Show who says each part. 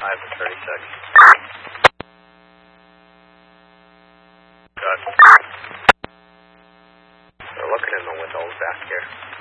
Speaker 1: 5 and 36. Good. They're looking in the windows back here.